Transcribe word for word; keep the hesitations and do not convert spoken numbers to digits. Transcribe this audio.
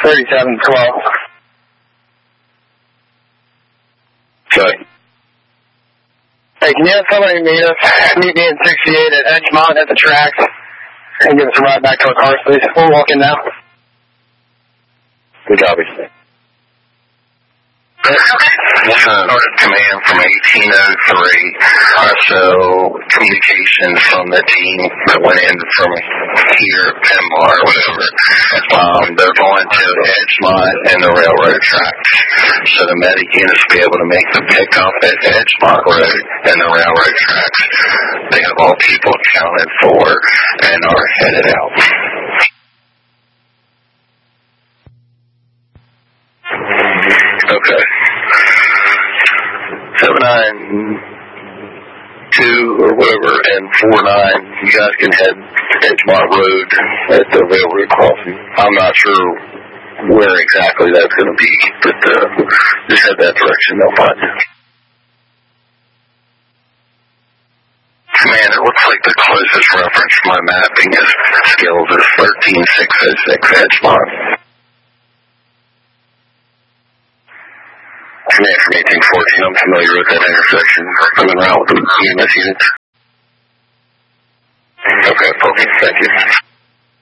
thirty-seven twelve. Okay. Hey, can you have somebody meet us? Meet me in sixty-eight at Edgemont at the tracks and give us a ride back to our cars, please. We're walking now. Good job. This is Sergeant Command from eighteen oh three. So, communications from the team that went in from here, Penmar, or whatever. Um, they're going to Edgemont and the railroad tracks. So the medic units will be able to make the pickup at Edgemont Road and the railroad tracks. They have all people accounted for and are headed out. Okay. seven nine two or whatever and four nine, you guys can head to Edgemont Road at the railroad crossing. I'm not sure where exactly that's going to be, but uh, just head that direction, they'll find you. Man, it looks like the closest reference to my mapping is skills is thirteen six oh six Edgemont. Command from eighteen fourteen, I'm familiar with that intersection. I'm en route with the E M S units. Okay, perfect. Thank you.